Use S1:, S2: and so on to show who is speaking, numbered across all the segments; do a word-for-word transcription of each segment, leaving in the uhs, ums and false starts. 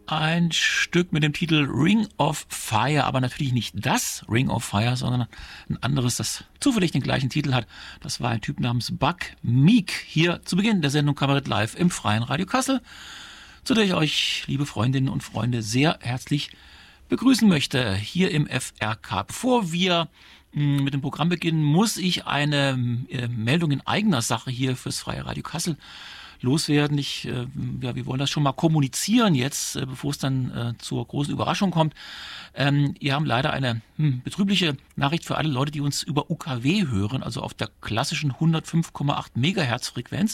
S1: ein Stück mit dem Titel Ring of Fire, aber natürlich nicht das Ring of Fire, sondern ein anderes, das zufällig den gleichen Titel hat. Das war ein Typ namens Buck Meek, hier zu Beginn der Sendung Kabarett Live im Freien Radio Kassel, zu der ich euch, liebe Freundinnen und Freunde, sehr herzlich begrüßen möchte, hier im F R K. Bevor wir mh, mit dem Programm beginnen, muss ich eine äh, Meldung in eigener Sache hier fürs Freie Radio Kassel loswerden. Ich, äh, ja, wir wollen das schon mal kommunizieren jetzt, äh, bevor es dann äh, zur großen Überraschung kommt. Ähm, wir haben leider eine hm, betrübliche Nachricht für alle Leute, die uns über U K W hören, also auf der klassischen hundertfünf Komma acht Megahertz Frequenz.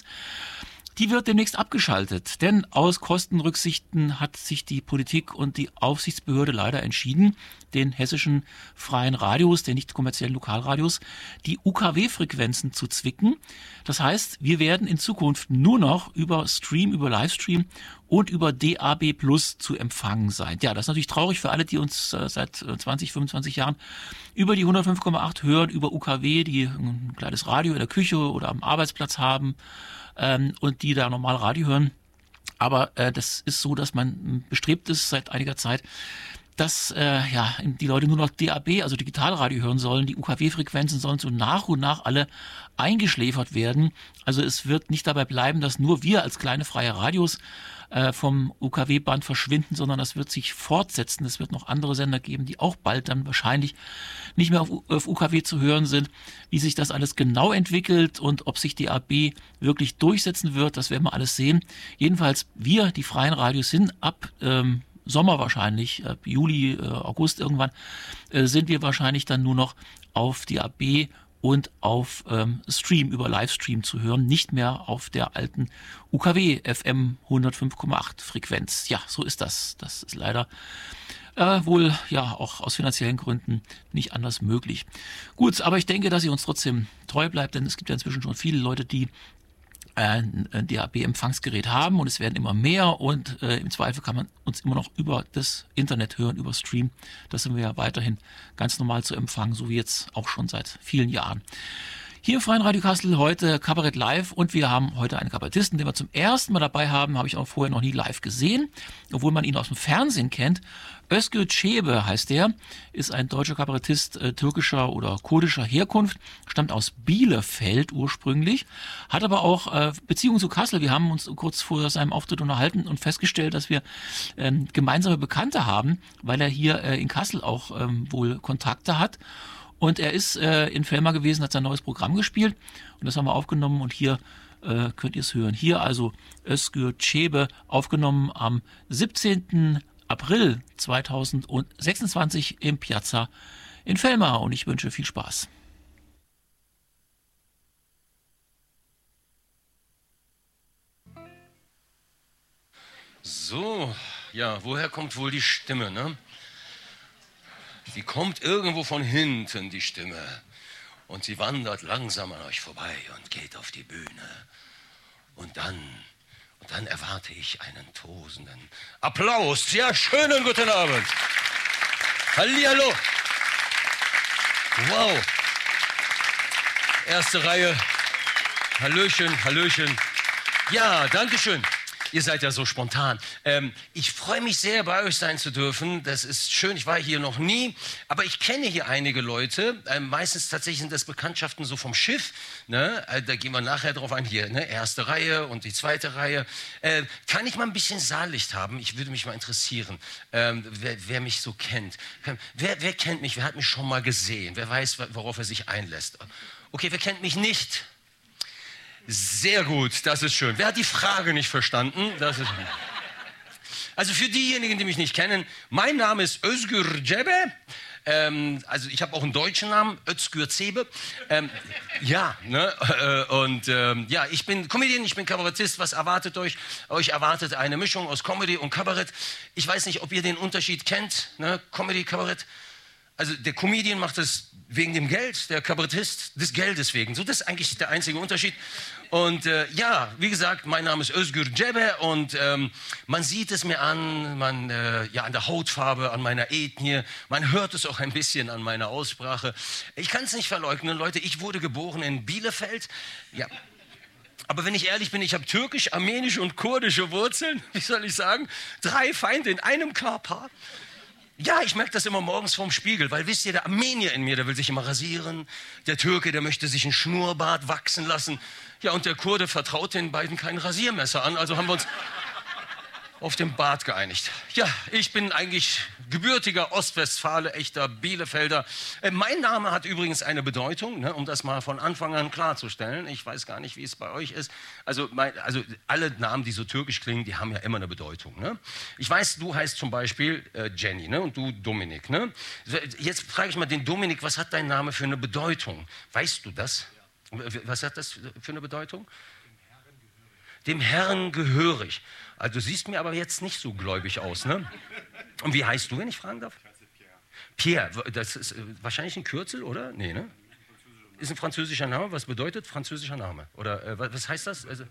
S1: Die wird demnächst abgeschaltet, denn aus Kostenrücksichten hat sich die Politik und die Aufsichtsbehörde leider entschieden, den hessischen freien Radios, den nicht kommerziellen Lokalradios, die U K W-Frequenzen zu zwicken. Das heißt, wir werden in Zukunft nur noch über Stream, über Livestream und über D A B Plus zu empfangen sein. Ja, das ist natürlich traurig für alle, die uns äh, seit zwanzig, fünfundzwanzig Jahren über die hundertfünf Komma acht hören, über U K W, die ein kleines Radio in der Küche oder am Arbeitsplatz haben, ähm, und die da normal Radio hören. Aber äh, das ist so, dass man bestrebt ist seit einiger Zeit, dass äh, ja die Leute nur noch D A B, also Digitalradio hören sollen. Die U K W-Frequenzen sollen so nach und nach alle eingeschläfert werden. Also es wird nicht dabei bleiben, dass nur wir als kleine freie Radios äh, vom U K W-Band verschwinden, sondern das wird sich fortsetzen. Es wird noch andere Sender geben, die auch bald dann wahrscheinlich nicht mehr auf, auf U K W zu hören sind. Wie sich das alles genau entwickelt und ob sich D A B wirklich durchsetzen wird, das werden wir alles sehen. Jedenfalls wir, die freien Radios, sind ab ähm, Sommer wahrscheinlich, ab Juli, äh, August irgendwann, äh, sind wir wahrscheinlich dann nur noch auf D A B und auf ähm, Stream, über Livestream zu hören, nicht mehr auf der alten U K W F M hundertfünf Komma acht Frequenz. Ja, so ist das. Das ist leider äh, wohl ja auch aus finanziellen Gründen nicht anders möglich. Gut, aber ich denke, dass ihr uns trotzdem treu bleibt, denn es gibt ja inzwischen schon viele Leute, die ein D A B-Empfangsgerät haben und es werden immer mehr und äh, im Zweifel kann man uns immer noch über das Internet hören, über Stream. Das sind wir ja weiterhin ganz normal zu empfangen, so wie jetzt auch schon seit vielen Jahren. Hier im Freien Radio Kassel heute Kabarett Live und wir haben heute einen Kabarettisten, den wir zum ersten Mal dabei haben, habe ich auch vorher noch nie live gesehen, obwohl man ihn aus dem Fernsehen kennt. Özgür Çebe heißt er, ist ein deutscher Kabarettist äh, türkischer oder kurdischer Herkunft, stammt aus Bielefeld ursprünglich, hat aber auch äh, Beziehungen zu Kassel. Wir haben uns kurz vor seinem Auftritt unterhalten und festgestellt, dass wir ähm, gemeinsame Bekannte haben, weil er hier äh, in Kassel auch ähm, wohl Kontakte hat. Und er ist äh, in Velma gewesen, hat sein neues Programm gespielt und das haben wir aufgenommen und hier äh, könnt ihr es hören. Hier also Özgür Çebe, aufgenommen am siebzehnten April zweitausendsechsundzwanzig im Piazza in Velma und ich wünsche viel Spaß.
S2: So, ja, woher kommt wohl die Stimme, ne? Die kommt irgendwo von hinten, die Stimme. Und sie wandert langsam an euch vorbei und geht auf die Bühne. Und dann, und dann erwarte ich einen tosenden Applaus. Ja, schönen guten Abend. Hallihallo. Wow. Erste Reihe. Hallöchen, Hallöchen. Ja, danke schön. Ihr seid ja so spontan. Ähm, ich freue mich sehr, bei euch sein zu dürfen. Das ist schön. Ich war hier noch nie, aber ich kenne hier einige Leute. Ähm, meistens tatsächlich sind das Bekanntschaften so vom Schiff. Ne? Äh, da gehen wir nachher drauf ein. Hier, ne? Erste Reihe und die zweite Reihe. Äh, kann ich mal ein bisschen Saallicht haben? Ich würde mich mal interessieren, ähm, wer, wer mich so kennt. Wer, wer kennt mich? Wer hat mich schon mal gesehen? Wer weiß, worauf er sich einlässt? Okay, wer kennt mich nicht? Sehr gut, das ist schön. Wer hat die Frage nicht verstanden? Das ist also für diejenigen, die mich nicht kennen, mein Name ist Özgür Çebe. Ähm, also ich habe auch einen deutschen Namen, Özgür Çebe. Ähm, ja, ne? Äh, und ähm, ja, ich bin Comedian, ich bin Kabarettist. Was erwartet euch? Euch erwartet eine Mischung aus Comedy und Kabarett. Ich weiß nicht, ob ihr den Unterschied kennt, ne? Comedy, Kabarett. Also der Comedian macht das wegen dem Geld, der Kabarettist des Geldes wegen. So, das ist eigentlich der einzige Unterschied. Und äh, ja, wie gesagt, mein Name ist Özgür Çebe und ähm, man sieht es mir an, man, äh, ja, an der Hautfarbe, an meiner Ethnie. Man hört es auch ein bisschen an meiner Aussprache. Ich kann es nicht verleugnen, Leute, ich wurde geboren in Bielefeld. Ja. Aber wenn ich ehrlich bin, ich habe türkisch, armenische und kurdische Wurzeln. Wie soll ich sagen? Drei Feinde in einem Körper. Ja, ich merke das immer morgens vorm Spiegel, weil wisst ihr, der Armenier in mir, der will sich immer rasieren. Der Türke, der möchte sich ein Schnurrbart wachsen lassen. Ja, und der Kurde vertraut den beiden kein Rasiermesser an. Also haben wir uns auf den Bart geeinigt. Ja, ich bin eigentlich gebürtiger Ostwestfale, echter Bielefelder. Äh, mein Name hat übrigens eine Bedeutung, ne, um das mal von Anfang an klarzustellen. Ich weiß gar nicht, wie es bei euch ist. Also, mein, also alle Namen, die so türkisch klingen, die haben ja immer eine Bedeutung. Ne? Ich weiß, du heißt zum Beispiel äh, Jenny, ne, und du Dominik. Ne? Jetzt frage ich mal den Dominik, was hat dein Name für eine Bedeutung? Weißt du das? Was hat das für eine Bedeutung? Dem Herrn gehörig. Also du siehst mir aber jetzt nicht so gläubig aus, ne? Und wie heißt du, wenn ich fragen darf? Pierre. Pierre, das ist wahrscheinlich ein Kürzel, oder? Nee, ne? Ist ein französischer Name. Was bedeutet französischer Name? Oder äh, was heißt das? Also,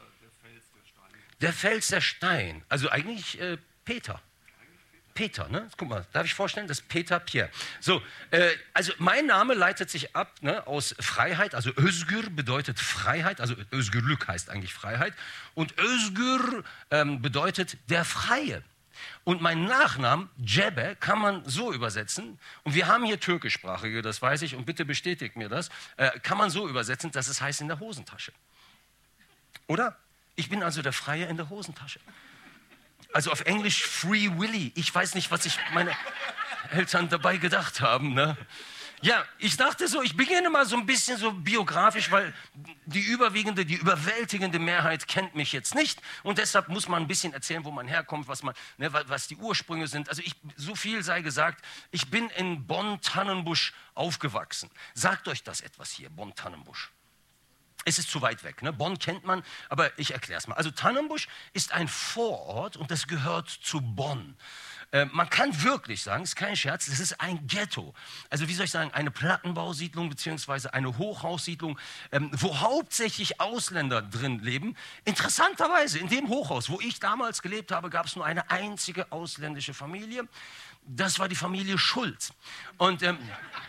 S2: der Fels der Stein. Also eigentlich äh, Peter. Peter, ne? Guck mal, darf ich vorstellen, das ist Peter Pierre. So, äh, also mein Name leitet sich ab, ne, aus Freiheit, also Özgür bedeutet Freiheit, also Özgürlük heißt eigentlich Freiheit und Özgür ähm, bedeutet der Freie. Und mein Nachnamen, Cebe, kann man so übersetzen, und wir haben hier türkischsprachige, das weiß ich, und bitte bestätigt mir das, äh, kann man so übersetzen, dass es heißt in der Hosentasche. Oder? Ich bin also der Freie in der Hosentasche. Also auf Englisch Free Willy. Ich weiß nicht, was sich meine Eltern dabei gedacht haben. Ne? Ja, ich dachte so, ich beginne mal so ein bisschen so biografisch, weil die überwiegende, die überwältigende Mehrheit kennt mich jetzt nicht. Und deshalb muss man ein bisschen erzählen, wo man herkommt, was, man, ne, was die Ursprünge sind. Also ich, so viel sei gesagt, ich bin in Bonn-Tannenbusch aufgewachsen. Sagt euch das etwas hier, Bonn-Tannenbusch? Es ist zu weit weg. Ne? Bonn kennt man, aber ich erkläre es mal. Also Tannenbusch ist ein Vorort und das gehört zu Bonn. Äh, man kann wirklich sagen, es ist kein Scherz, das ist ein Ghetto. Also wie soll ich sagen, eine Plattenbausiedlung beziehungsweise eine Hochhaussiedlung, ähm, wo hauptsächlich Ausländer drin leben. Interessanterweise, in dem Hochhaus, wo ich damals gelebt habe, gab es nur eine einzige ausländische Familie. Das war die Familie Schulz. Und ähm,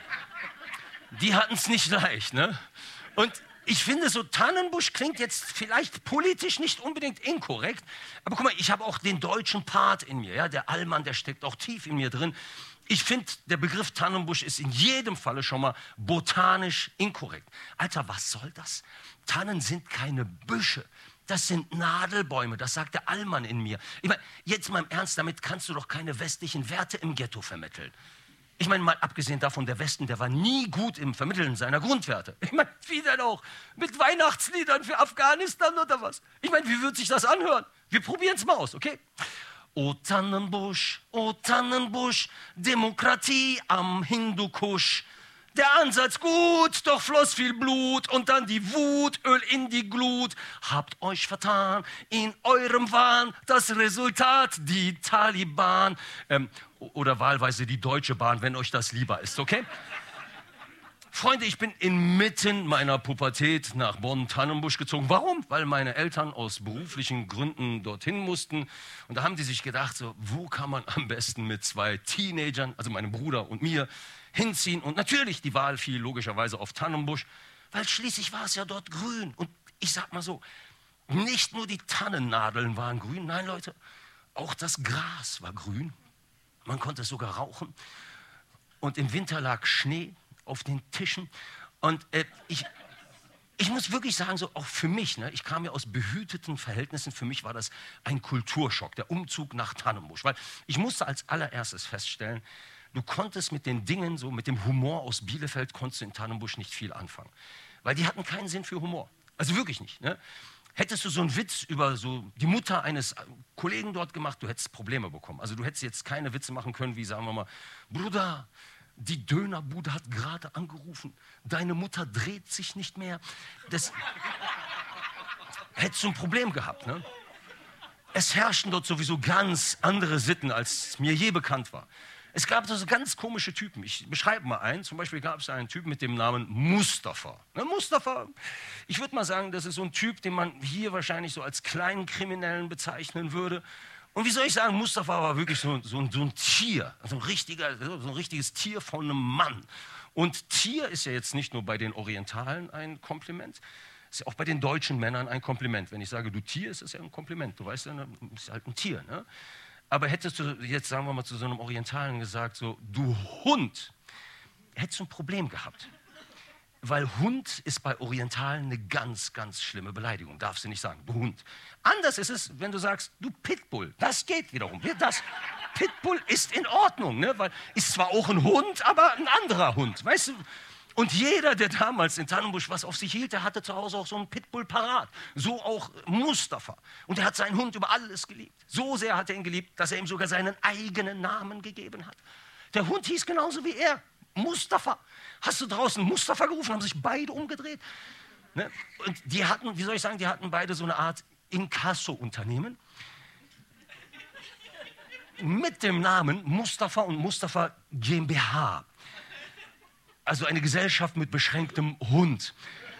S2: die hatten es nicht leicht. Ne? Und ich finde, so Tannenbusch klingt jetzt vielleicht politisch nicht unbedingt inkorrekt, aber guck mal, ich habe auch den deutschen Part in mir, ja, der Allmann, der steckt auch tief in mir drin. Ich finde, der Begriff Tannenbusch ist in jedem Falle schon mal botanisch inkorrekt. Alter, was soll das? Tannen sind keine Büsche, das sind Nadelbäume, das sagt der Allmann in mir. Ich meine, jetzt mal im Ernst, damit kannst du doch keine westlichen Werte im Ghetto vermitteln. Ich meine, mal abgesehen davon, der Westen, der war nie gut im Vermitteln seiner Grundwerte. Ich meine, wie denn auch? Mit Weihnachtsliedern für Afghanistan oder was? Ich meine, wie wird sich das anhören? Wir probieren es mal aus, okay? O Tannenbusch, o Tannenbusch, Demokratie am Hindukusch. Der Ansatz gut, doch floss viel Blut und dann die Wut, Öl in die Glut. Habt euch vertan in eurem Wahn, das Resultat, die Taliban. Ähm, oder wahlweise die Deutsche Bahn, wenn euch das lieber ist, okay? Freunde, ich bin inmitten meiner Pubertät nach Bonn-Tannenbusch gezogen. Warum? Weil meine Eltern aus beruflichen Gründen dorthin mussten. Und da haben die sich gedacht, so, wo kann man am besten mit zwei Teenagern, also meinem Bruder und mir, hinziehen. Und natürlich, die Wahl fiel logischerweise auf Tannenbusch, weil schließlich war es ja dort grün. Und ich sag mal so, nicht nur die Tannennadeln waren grün, nein Leute, auch das Gras war grün. Man konnte es sogar rauchen. Und im Winter lag Schnee auf den Tischen. Und äh, ich, ich muss wirklich sagen, so auch für mich, ne, ich kam ja aus behüteten Verhältnissen, für mich war das ein Kulturschock, der Umzug nach Tannenbusch. Weil ich musste als allererstes feststellen, du konntest mit den Dingen, so mit dem Humor aus Bielefeld, konntest du in Tannenbusch nicht viel anfangen. Weil die hatten keinen Sinn für Humor. Also wirklich nicht. Ne? Hättest du so einen Witz über so die Mutter eines Kollegen dort gemacht, du hättest Probleme bekommen. Also du hättest jetzt keine Witze machen können, wie sagen wir mal, Bruder, die Dönerbude hat gerade angerufen, deine Mutter dreht sich nicht mehr. Das hättest du ein Problem gehabt. Ne? Es herrschten dort sowieso ganz andere Sitten, als mir je bekannt war. Es gab so ganz komische Typen. Ich beschreibe mal einen. Zum Beispiel gab es einen Typen mit dem Namen Mustafa. Ne, Mustafa, ich würde mal sagen, das ist so ein Typ, den man hier wahrscheinlich so als kleinen Kriminellen bezeichnen würde. Und wie soll ich sagen, Mustafa war wirklich so, so, so ein Tier, so ein, richtiger, so ein richtiges Tier von einem Mann. Und Tier ist ja jetzt nicht nur bei den Orientalen ein Kompliment, ist ja auch bei den deutschen Männern ein Kompliment. Wenn ich sage, du Tier, ist das ja ein Kompliment. Du weißt ja, du bist halt ein Tier. Ne? Aber hättest du jetzt, sagen wir mal, zu so einem Orientalen gesagt, so, du Hund, hättest du ein Problem gehabt. Weil Hund ist bei Orientalen eine ganz, ganz schlimme Beleidigung. Darfst du nicht sagen, du Hund. Anders ist es, wenn du sagst, du Pitbull. Das geht wiederum. Das Pitbull ist in Ordnung, ne? Weil ist zwar auch ein Hund, aber ein anderer Hund, weißt du? Und jeder, der damals in Tannenbusch was auf sich hielt, der hatte zu Hause auch so einen Pitbull parat. So auch Mustafa. Und er hat seinen Hund über alles geliebt. So sehr hat er ihn geliebt, dass er ihm sogar seinen eigenen Namen gegeben hat. Der Hund hieß genauso wie er. Mustafa. Hast du draußen Mustafa gerufen, haben sich beide umgedreht. Ne? Und die hatten, wie soll ich sagen, die hatten beide so eine Art Inkasso-Unternehmen. Mit dem Namen Mustafa und Mustafa GmbH. Also eine Gesellschaft mit beschränktem Hund.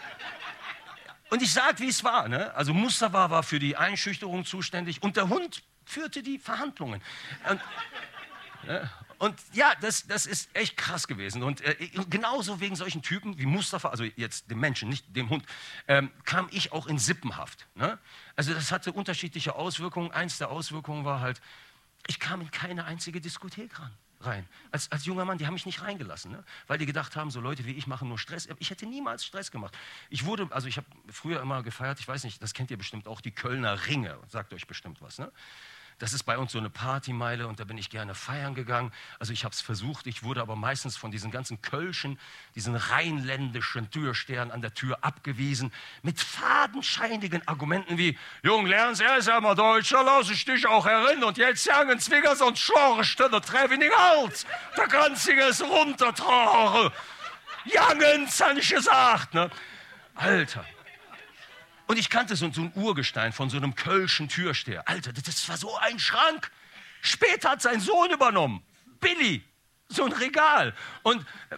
S2: Und ich sage, wie es war. Ne? Also Mustafa war für die Einschüchterung zuständig und der Hund führte die Verhandlungen. Und, ne? Und ja, das, das ist echt krass gewesen. Und äh, genauso wegen solchen Typen wie Mustafa, also jetzt dem Menschen, nicht dem Hund, ähm, kam ich auch in Sippenhaft. Ne? Also das hatte unterschiedliche Auswirkungen. Eins der Auswirkungen war halt, ich kam in keine einzige Diskothek ran. rein. Als, als junger Mann, die haben mich nicht reingelassen, ne? Weil die gedacht haben, so Leute wie ich machen nur Stress. Ich hätte niemals Stress gemacht. Ich wurde, also ich habe früher immer gefeiert, ich weiß nicht, das kennt ihr bestimmt auch, die Kölner Ringe, sagt euch bestimmt was, ne? Das ist bei uns so eine Partymeile und da bin ich gerne feiern gegangen. Also ich habe es versucht, ich wurde aber meistens von diesen ganzen Kölschen, diesen rheinländischen Türstehern an der Tür abgewiesen mit fadenscheinigen Argumenten wie Jung, lernen Sie erst einmal Deutsch, da lass ich dich auch herin und jetzt jangen Zwinger sonst schorchten und treffen den Hals. Der Ganzige ist runtertrage. Jangens, habe ich gesagt, ne? Alter. Und ich kannte so, so ein Urgestein von so einem kölschen Türsteher. Alter, das war so ein Schrank. Später hat sein Sohn übernommen. Billy, so ein Regal. Und äh,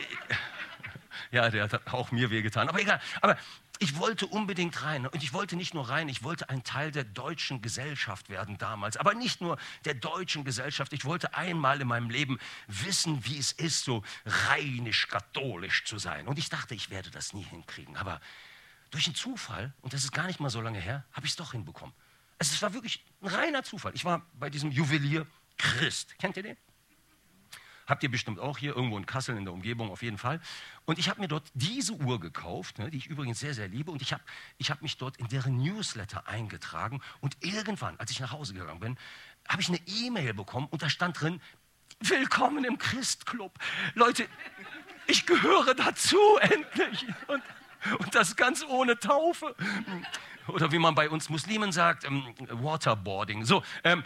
S2: ja, der hat auch mir wehgetan. Aber egal. Aber ich wollte unbedingt rein. Und ich wollte nicht nur rein, ich wollte ein Teil der deutschen Gesellschaft werden damals. Aber nicht nur der deutschen Gesellschaft. Ich wollte einmal in meinem Leben wissen, wie es ist, so rheinisch-katholisch zu sein. Und ich dachte, ich werde das nie hinkriegen. Aber durch einen Zufall, und das ist gar nicht mal so lange her, habe ich es doch hinbekommen. Es war wirklich ein reiner Zufall. Ich war bei diesem Juwelier Christ. Kennt ihr den? Habt ihr bestimmt auch hier, irgendwo in Kassel in der Umgebung auf jeden Fall. Und ich habe mir dort diese Uhr gekauft, ne, die ich übrigens sehr, sehr liebe. Und ich habe ich hab mich dort in deren Newsletter eingetragen. Und irgendwann, als ich nach Hause gegangen bin, habe ich eine E-Mail bekommen und da stand drin, willkommen im Christclub. Leute, ich gehöre dazu endlich. Und Und das ganz ohne Taufe. Oder wie man bei uns Muslimen sagt, ähm, Waterboarding. So, ähm,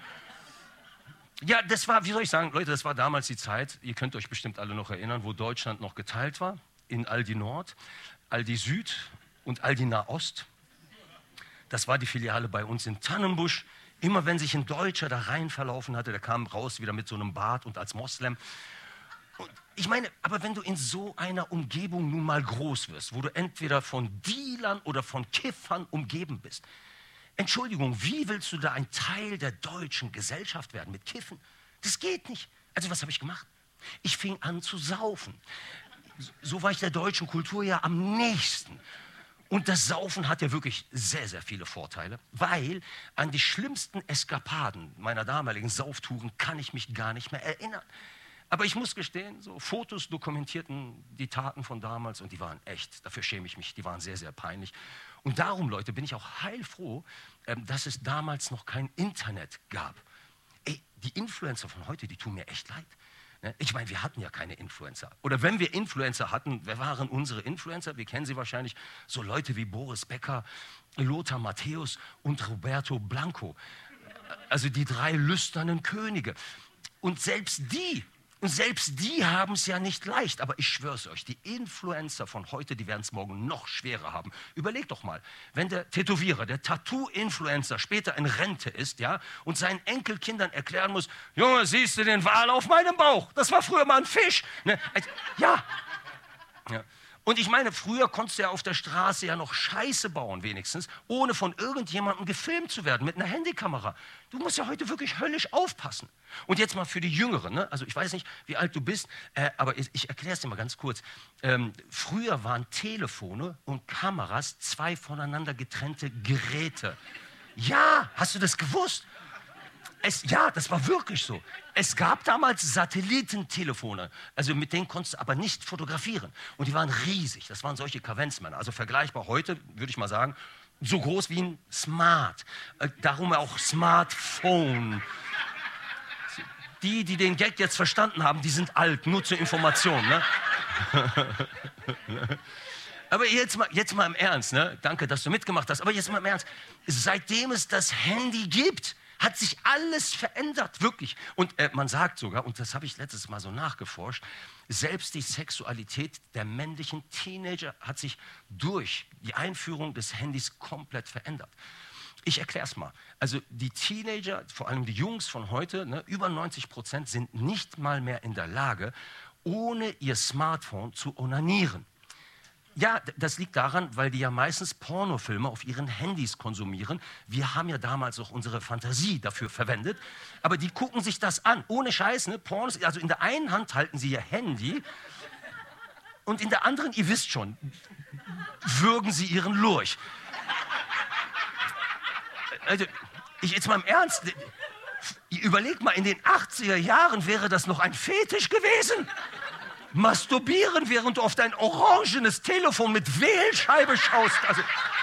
S2: ja, das war, wie soll ich sagen, Leute, das war damals die Zeit, ihr könnt euch bestimmt alle noch erinnern, wo Deutschland noch geteilt war, in Aldi Nord, Aldi Süd und Aldi Nahost. Das war die Filiale bei uns in Tannenbusch. Immer wenn sich ein Deutscher da rein verlaufen hatte, der kam raus wieder mit so einem Bart und als Moslem. Und ich meine, aber wenn du in so einer Umgebung nun mal groß wirst, wo du entweder von Dealern oder von Kiffern umgeben bist, Entschuldigung, wie willst du da ein Teil der deutschen Gesellschaft werden mit Kiffen? Das geht nicht. Also was habe ich gemacht? Ich fing an zu saufen. So war ich der deutschen Kultur ja am nächsten. Und das Saufen hat ja wirklich sehr, sehr viele Vorteile, weil an die schlimmsten Eskapaden meiner damaligen Sauftouren kann ich mich gar nicht mehr erinnern. Aber ich muss gestehen, so Fotos dokumentierten die Taten von damals und die waren echt, dafür schäme ich mich, die waren sehr, sehr peinlich. Und darum, Leute, bin ich auch heilfroh, ähm, dass es damals noch kein Internet gab. Ey, die Influencer von heute, die tun mir echt leid. Ne? Ich meine, wir hatten ja keine Influencer. Oder wenn wir Influencer hatten, wer waren unsere Influencer? Wir kennen sie wahrscheinlich, so Leute wie Boris Becker, Lothar Matthäus und Roberto Blanco. Also die drei lüsternen Könige. Und selbst die... Und selbst die haben es ja nicht leicht. Aber ich schwör's euch, die Influencer von heute, die werden es morgen noch schwerer haben. Überlegt doch mal, wenn der Tätowierer, der Tattoo-Influencer später in Rente ist, ja, und seinen Enkelkindern erklären muss, Junge, siehst du den Wal auf meinem Bauch? Das war früher mal ein Fisch. Ne? Also, ja. ja. Und ich meine, früher konntest du ja auf der Straße ja noch Scheiße bauen wenigstens, ohne von irgendjemandem gefilmt zu werden mit einer Handykamera. Du musst ja heute wirklich höllisch aufpassen. Und jetzt mal für die Jüngeren, ne? Also ich weiß nicht, wie alt du bist, äh, aber ich, ich erkläre es dir mal ganz kurz. Ähm, früher waren Telefone und Kameras zwei voneinander getrennte Geräte. Ja, hast du das gewusst? Es, ja, das war wirklich so. Es gab damals Satellitentelefone, also mit denen konntest du aber nicht fotografieren. Und die waren riesig, das waren solche Kavenzmänner. Also vergleichbar heute, würde ich mal sagen, so groß wie ein Smart. Äh, darum auch Smartphone. Die, die den Gag jetzt verstanden haben, die sind alt, nur zur Information. Ne? Aber jetzt mal, jetzt mal im Ernst, ne? Danke, dass du mitgemacht hast, aber jetzt mal im Ernst. Seitdem es das Handy gibt, hat sich alles verändert, wirklich. Und äh, man sagt sogar, und das habe ich letztes Mal so nachgeforscht, selbst die Sexualität der männlichen Teenager hat sich durch die Einführung des Handys komplett verändert. Ich erkläre es mal. Also die Teenager, vor allem die Jungs von heute, ne, über neunzig Prozent sind nicht mal mehr in der Lage, ohne ihr Smartphone zu onanieren. Ja, das liegt daran, weil die ja meistens Pornofilme auf ihren Handys konsumieren. Wir haben ja damals auch unsere Fantasie dafür verwendet. Aber die gucken sich das an, ohne Scheiß, ne? Pornos, also in der einen Hand halten sie ihr Handy und in der anderen, ihr wisst schon, würgen sie ihren Lurch. Also, ich jetzt mal im Ernst, überleg mal, in den achtziger Jahren wäre das noch ein Fetisch gewesen. Masturbieren, während du auf dein orangenes Telefon mit Wählscheibe schaust. Also,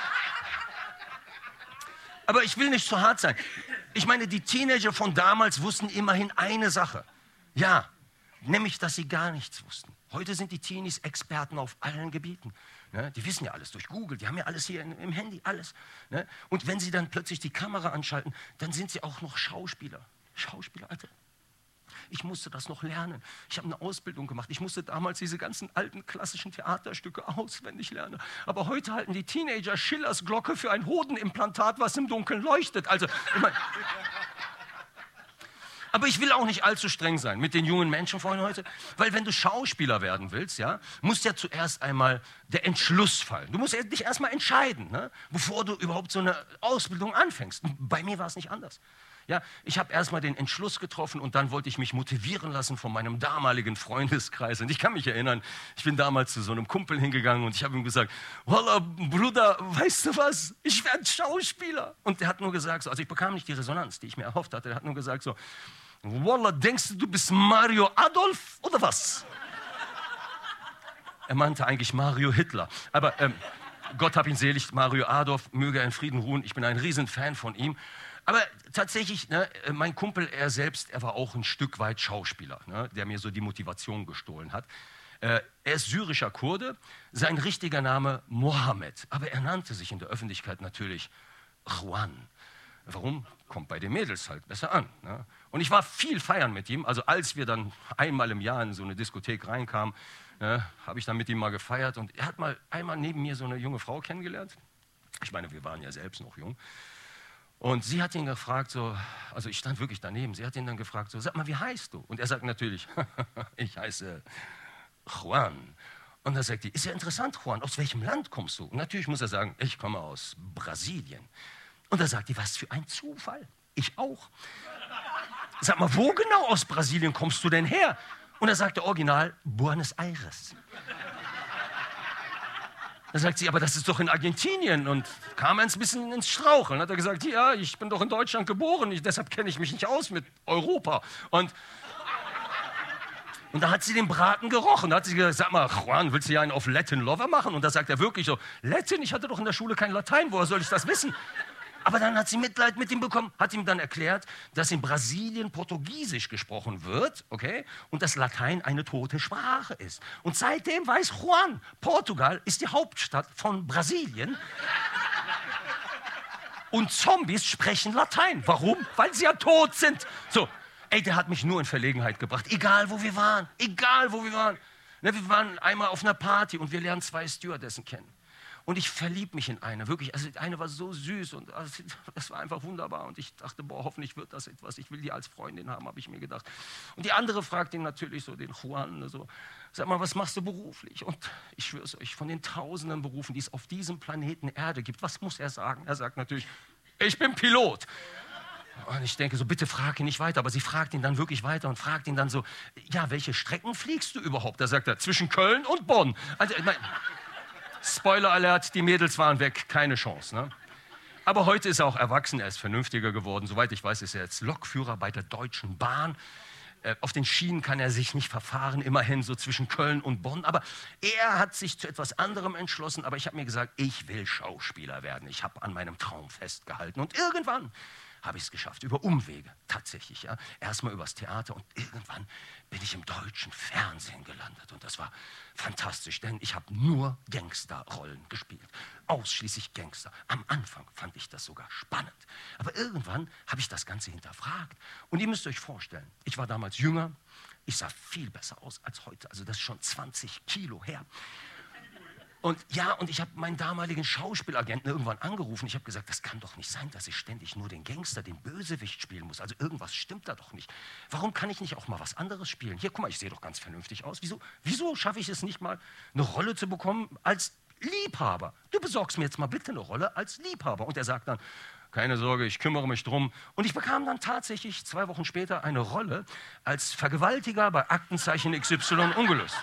S2: aber ich will nicht zu hart sein. Ich meine, die Teenager von damals wussten immerhin eine Sache. Ja, nämlich, dass sie gar nichts wussten. Heute sind die Teenies Experten auf allen Gebieten. Ne? Die wissen ja alles durch Google, die haben ja alles hier in, im Handy, alles. Ne? Und wenn sie dann plötzlich die Kamera anschalten, dann sind sie auch noch Schauspieler. Schauspieler, Alter. Ich musste das noch lernen. Ich habe eine Ausbildung gemacht. Ich musste damals diese ganzen alten klassischen Theaterstücke auswendig lernen. Aber heute halten die Teenager Schillers Glocke für ein Hodenimplantat, was im Dunkeln leuchtet. Also, ich mein, aber ich will auch nicht allzu streng sein mit den jungen Menschen von heute, weil wenn du Schauspieler werden willst, ja, muss ja zuerst einmal der Entschluss fallen. Du musst dich erst mal entscheiden, ne, bevor du überhaupt so eine Ausbildung anfängst. Bei mir war es nicht anders. Ja, ich habe erst mal den Entschluss getroffen und dann wollte ich mich motivieren lassen von meinem damaligen Freundeskreis. Und ich kann mich erinnern, ich bin damals zu so einem Kumpel hingegangen und ich habe ihm gesagt, Wallah, Bruder, weißt du was, ich werde Schauspieler. Und der hat nur gesagt, so, also ich bekam nicht die Resonanz, die ich mir erhofft hatte. Der hat nur gesagt so, Wallah, denkst du, du bist Mario Adolf oder was? Er meinte eigentlich Mario Hitler. Aber ähm, Gott hab ihn selig, Mario Adolf, möge er in Frieden ruhen. Ich bin ein Riesenfan von ihm. Aber tatsächlich, ne, mein Kumpel, er selbst, er war auch ein Stück weit Schauspieler, ne, der mir so die Motivation gestohlen hat. Äh, er ist syrischer Kurde, sein richtiger Name Mohammed, aber er nannte sich in der Öffentlichkeit natürlich Juan. Warum? Kommt bei den Mädels halt besser an. Ne? Und ich war viel feiern mit ihm, also als wir dann einmal im Jahr in so eine Diskothek reinkamen, ne, habe ich dann mit ihm mal gefeiert und er hat mal einmal neben mir so eine junge Frau kennengelernt. Ich meine, wir waren ja selbst noch jung. Und sie hat ihn gefragt, so, also ich stand wirklich daneben, sie hat ihn dann gefragt, so, sag mal, wie heißt du? Und er sagt natürlich, ich heiße Juan. Und dann sagt die, ist ja interessant, Juan, aus welchem Land kommst du? Und natürlich muss er sagen, ich komme aus Brasilien. Und da sagt die, was für ein Zufall, ich auch. Sag mal, wo genau aus Brasilien kommst du denn her? Und er sagt der Original, Buenos Aires. Da sagt sie, aber das ist doch in Argentinien. Und kam ein bisschen ins Straucheln. Hat er gesagt, ja, ich bin doch in Deutschland geboren, ich, deshalb kenne ich mich nicht aus mit Europa. Und, und da hat sie den Braten gerochen. Da hat sie gesagt, sag mal, Juan, willst du ja einen auf Latin Lover machen? Und da sagt er wirklich so, Latin, ich hatte doch in der Schule kein Latein, woher soll ich das wissen? Aber dann hat sie Mitleid mit ihm bekommen, hat ihm dann erklärt, dass in Brasilien Portugiesisch gesprochen wird, okay, und dass Latein eine tote Sprache ist. Und seitdem weiß Juan, Portugal ist die Hauptstadt von Brasilien. Und Zombies sprechen Latein. Warum? Weil sie ja tot sind. So, ey, der hat mich nur in Verlegenheit gebracht. Egal, wo wir waren. Egal, wo wir waren. Ne, wir waren einmal auf einer Party und wir lernen zwei Stewardessen kennen. Und ich verlieb mich in eine, wirklich. Also die eine war so süß und also, das war einfach wunderbar. Und ich dachte, boah, hoffentlich wird das etwas. Ich will die als Freundin haben, habe ich mir gedacht. Und die andere fragt ihn natürlich so, den Juan, so, sag mal, was machst du beruflich? Und ich schwöre es euch, von den tausenden Berufen, die es auf diesem Planeten Erde gibt, was muss er sagen? Er sagt natürlich, ich bin Pilot. Und ich denke so, bitte frag ihn nicht weiter. Aber sie fragt ihn dann wirklich weiter und fragt ihn dann so, ja, welche Strecken fliegst du überhaupt? Da sagt er, zwischen Köln und Bonn. Also, ich mein, Spoiler Alert, die Mädels waren weg, keine Chance. Ne? Aber heute ist er auch erwachsen, er ist vernünftiger geworden. Soweit ich weiß, ist er jetzt Lokführer bei der Deutschen Bahn. Äh, auf den Schienen kann er sich nicht verfahren, immerhin so zwischen Köln und Bonn. Aber er hat sich zu etwas anderem entschlossen. Aber ich habe mir gesagt, ich will Schauspieler werden. Ich habe an meinem Traum festgehalten. Und irgendwann habe ich es geschafft, über Umwege, tatsächlich. Ja. Erstmal übers Theater und irgendwann bin ich im deutschen Fernsehen gelandet. Und das war fantastisch, denn ich habe nur Gangsterrollen gespielt. Ausschließlich Gangster. Am Anfang fand ich das sogar spannend. Aber irgendwann habe ich das Ganze hinterfragt. Und ihr müsst euch vorstellen, ich war damals jünger, ich sah viel besser aus als heute. Also das ist schon zwanzig Kilo her. Und ja, und ich habe meinen damaligen Schauspielagenten irgendwann angerufen. Ich habe gesagt, das kann doch nicht sein, dass ich ständig nur den Gangster, den Bösewicht spielen muss. Also irgendwas stimmt da doch nicht. Warum kann ich nicht auch mal was anderes spielen? Hier, guck mal, ich sehe doch ganz vernünftig aus. Wieso, wieso schaffe ich es nicht mal, eine Rolle zu bekommen als Liebhaber? Du besorgst mir jetzt mal bitte eine Rolle als Liebhaber. Und er sagt dann, keine Sorge, ich kümmere mich drum. Und ich bekam dann tatsächlich zwei Wochen später eine Rolle als Vergewaltiger bei Aktenzeichen X Y ungelöst.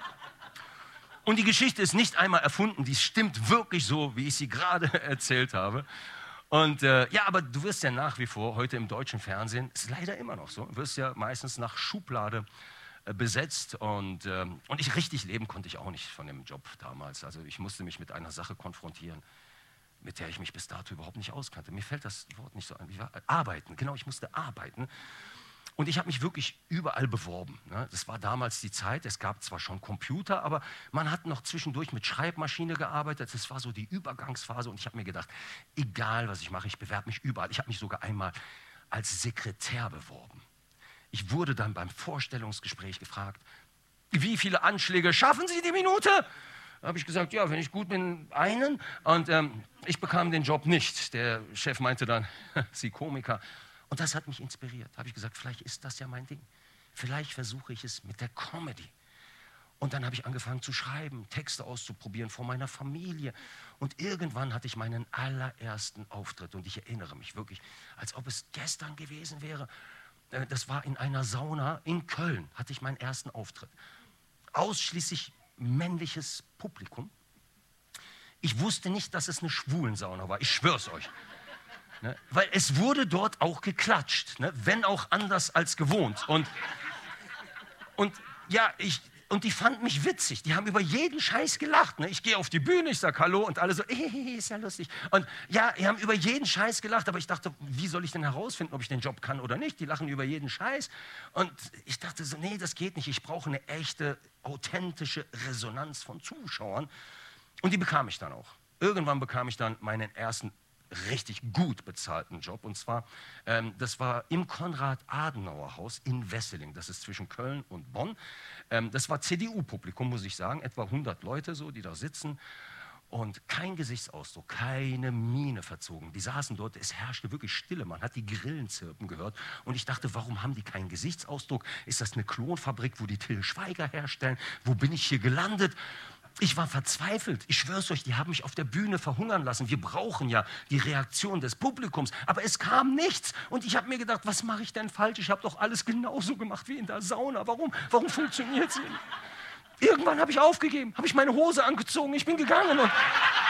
S2: Und die Geschichte ist nicht einmal erfunden, die stimmt wirklich so, wie ich sie gerade erzählt habe. Und äh, ja, aber du wirst ja nach wie vor heute im deutschen Fernsehen, ist leider immer noch so, wirst ja meistens nach Schublade äh, besetzt. Und, äh, und ich richtig leben konnte ich auch nicht von dem Job damals. Also ich musste mich mit einer Sache konfrontieren, mit der ich mich bis dato überhaupt nicht auskannte. Mir fällt das Wort nicht so ein. Ich war, äh, arbeiten, genau, ich musste arbeiten. Und ich habe mich wirklich überall beworben. Ne? Das war damals die Zeit, es gab zwar schon Computer, aber man hat noch zwischendurch mit Schreibmaschine gearbeitet. Das war so die Übergangsphase und ich habe mir gedacht, egal was ich mache, ich bewerbe mich überall. Ich habe mich sogar einmal als Sekretär beworben. Ich wurde dann beim Vorstellungsgespräch gefragt, wie viele Anschläge schaffen Sie die Minute? Da habe ich gesagt, ja, wenn ich gut bin, einen. Und ähm, ich bekam den Job nicht. Der Chef meinte dann, Sie Komiker. Und das hat mich inspiriert. Da habe ich gesagt, vielleicht ist das ja mein Ding. Vielleicht versuche ich es mit der Comedy. Und dann habe ich angefangen zu schreiben, Texte auszuprobieren vor meiner Familie. Und irgendwann hatte ich meinen allerersten Auftritt. Und ich erinnere mich wirklich, als ob es gestern gewesen wäre. Das war in einer Sauna in Köln, hatte ich meinen ersten Auftritt. Ausschließlich männliches Publikum. Ich wusste nicht, dass es eine Schwulensauna war. Ich schwör's euch. Ne? Weil es wurde dort auch geklatscht, ne? Wenn auch anders als gewohnt. Und, und ja, ich, und die fanden mich witzig. Die haben über jeden Scheiß gelacht. Ne? Ich gehe auf die Bühne, ich sage Hallo und alle so, eh, ist ja lustig. Und ja, die haben über jeden Scheiß gelacht, aber ich dachte, wie soll ich denn herausfinden, ob ich den Job kann oder nicht? Die lachen über jeden Scheiß. Und ich dachte so, nee, das geht nicht. Ich brauche eine echte, authentische Resonanz von Zuschauern. Und die bekam ich dann auch. Irgendwann bekam ich dann meinen ersten richtig gut bezahlten Job. Und zwar, ähm, das war im Konrad-Adenauer-Haus in Wesseling. Das ist zwischen Köln und Bonn. Ähm, das war C D U-Publikum, muss ich sagen. Etwa hundert Leute, so, die da sitzen. Und kein Gesichtsausdruck, keine Miene verzogen. Die saßen dort, es herrschte wirklich Stille. Man hat die Grillen zirpen gehört. Und ich dachte, warum haben die keinen Gesichtsausdruck? Ist das eine Klonfabrik, wo die Till Schweiger herstellen? Wo bin ich hier gelandet? Ich war verzweifelt. Ich schwör's euch, die haben mich auf der Bühne verhungern lassen. Wir brauchen ja die Reaktion des Publikums. Aber es kam nichts. Und ich habe mir gedacht, was mache ich denn falsch? Ich habe doch alles genauso gemacht wie in der Sauna. Warum? Warum funktioniert es nicht? Irgendwann habe ich aufgegeben, habe ich meine Hose angezogen, ich bin gegangen. Und,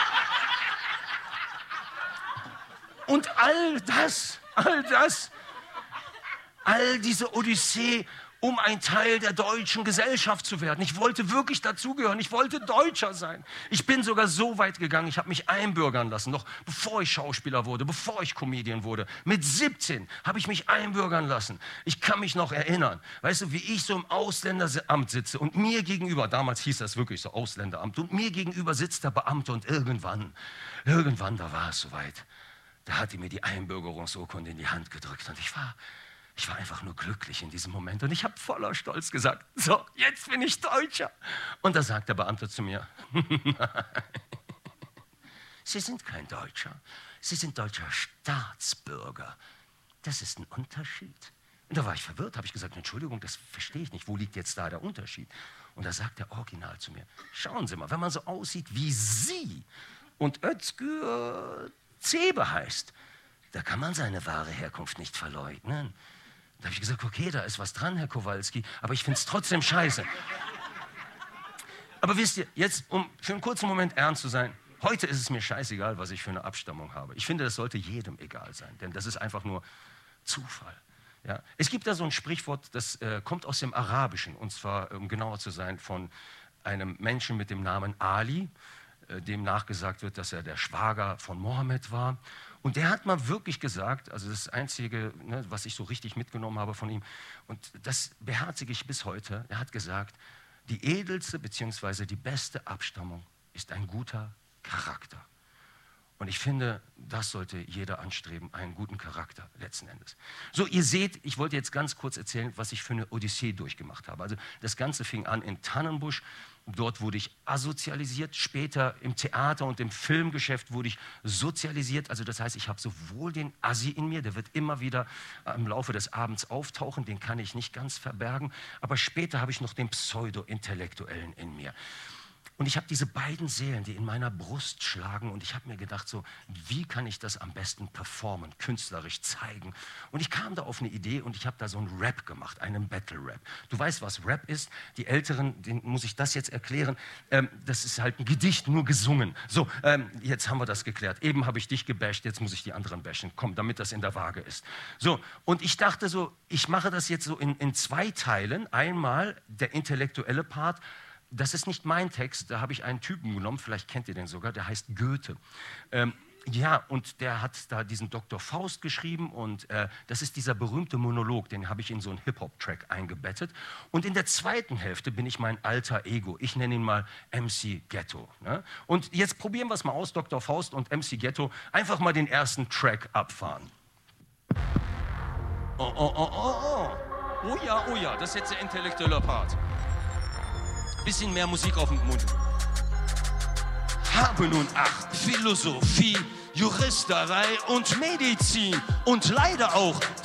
S2: und all das, all das, all diese Odyssee, um ein Teil der deutschen Gesellschaft zu werden. Ich wollte wirklich dazugehören. Ich wollte Deutscher sein. Ich bin sogar so weit gegangen, ich habe mich einbürgern lassen, noch bevor ich Schauspieler wurde, bevor ich Comedian wurde. Mit siebzehn habe ich mich einbürgern lassen. Ich kann mich noch erinnern, weißt du, wie ich so im Ausländeramt sitze und mir gegenüber, damals hieß das wirklich so Ausländeramt, und mir gegenüber sitzt der Beamte und irgendwann, irgendwann, da war es soweit, da hat die mir die Einbürgerungsurkunde in die Hand gedrückt und ich war... Ich war einfach nur glücklich in diesem Moment und ich habe voller Stolz gesagt, so, jetzt bin ich Deutscher. Und da sagt der Beamte zu mir, Sie sind kein Deutscher. Sie sind deutscher Staatsbürger. Das ist ein Unterschied. Und da war ich verwirrt, habe ich gesagt, Entschuldigung, das verstehe ich nicht. Wo liegt jetzt da der Unterschied? Und da sagt er original zu mir, schauen Sie mal, wenn man so aussieht wie Sie und Özgür Zebe heißt, da kann man seine wahre Herkunft nicht verleugnen. Da habe ich gesagt, okay, da ist was dran, Herr Kowalski, aber ich finde es trotzdem scheiße. Aber wisst ihr, jetzt, um für einen kurzen Moment ernst zu sein, heute ist es mir scheißegal, was ich für eine Abstammung habe. Ich finde, das sollte jedem egal sein, denn das ist einfach nur Zufall. Ja? Es gibt da so ein Sprichwort, das äh, kommt aus dem Arabischen, und zwar, um genauer zu sein, von einem Menschen mit dem Namen Ali, äh, dem nachgesagt wird, dass er der Schwager von Mohammed war. Und der hat mal wirklich gesagt, also das Einzige, ne, was ich so richtig mitgenommen habe von ihm, und das beherzige ich bis heute, er hat gesagt, die edelste bzw. die beste Abstammung ist ein guter Charakter. Und ich finde, das sollte jeder anstreben, einen guten Charakter letzten Endes. So, ihr seht, ich wollte jetzt ganz kurz erzählen, was ich für eine Odyssee durchgemacht habe. Also das Ganze fing an in Tannenbusch. Dort wurde ich asozialisiert. Später im Theater und im Filmgeschäft wurde ich sozialisiert. Also das heißt, ich habe sowohl den Assi in mir, der wird immer wieder im Laufe des Abends auftauchen, den kann ich nicht ganz verbergen. Aber später habe ich noch den Pseudo-Intellektuellen in mir. Und ich habe diese beiden Seelen, die in meiner Brust schlagen, und ich habe mir gedacht, so, wie kann ich das am besten performen, künstlerisch zeigen? Und ich kam da auf eine Idee und ich habe da so einen Rap gemacht, einen Battle-Rap. Du weißt, was Rap ist? Die Älteren, denen muss ich das jetzt erklären. Ähm, das ist halt ein Gedicht, nur gesungen. So, ähm, jetzt haben wir das geklärt. Eben habe ich dich gebasht, jetzt muss ich die anderen bashen. Komm, damit das in der Waage ist. So, und ich dachte so, ich mache das jetzt so in, in zwei Teilen. Einmal der intellektuelle Part. Das ist nicht mein Text, da habe ich einen Typen genommen, vielleicht kennt ihr den sogar, der heißt Goethe. Ähm, ja, und der hat da diesen Doktor Faust geschrieben, und äh, das ist dieser berühmte Monolog, den habe ich in so einen Hip-Hop-Track eingebettet. Und in der zweiten Hälfte bin ich mein alter Ego, ich nenne ihn mal M C Ghetto. Ne? Und jetzt probieren wir es mal aus, Doktor Faust und M C Ghetto, einfach mal den ersten Track abfahren. Oh, oh, oh, oh, oh. Oh ja, oh ja, das ist jetzt der intellektuelle Part. Bisschen mehr Musik auf den Mund. Habe nun Acht, Philosophie, Juristerei und Medizin und leider auch